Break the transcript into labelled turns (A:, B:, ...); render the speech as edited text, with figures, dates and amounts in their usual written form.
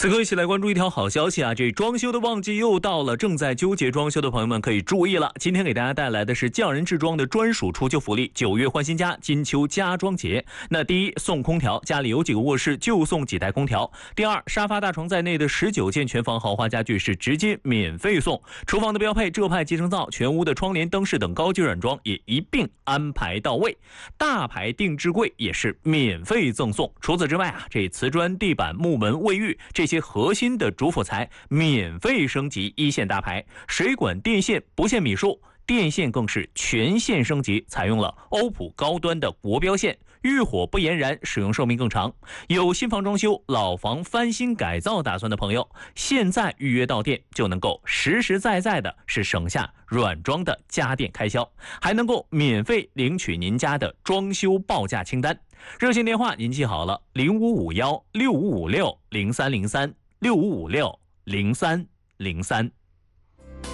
A: 此刻一起来关注一条好消息啊！这装修的旺季又到了，正在纠结装修的朋友们可以注意了。今天给大家带来的是匠人制装的专属除旧福利，9月换新家，金秋家装节。那第一，送空调，家里有几个卧室就送几台空调。第二，沙发大床在内的19件全房豪华家具是直接免费送。厨房的标配浙派集成灶，全屋的窗帘、灯饰等高级软装也一并安排到位。大牌定制柜也是免费赠送。除此之外啊，这瓷砖、地板、木门、卫浴这些核心的主辅材免费升级一线大牌，水管电线不限米数，电线更是全线升级，采用了欧普高端的国标线，遇火不延燃，使用寿命更长。有新房装修、老房翻新改造打算的朋友，现在预约到店就能够实实在在的是省下软装的家电开销，还能够免费领取您家的装修报价清单。热线电话您记好了，055165560303，65560303。